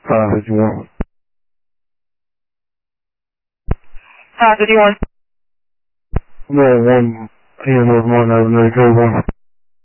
551. 551. Roll 1, North Martin Avenue, code 1.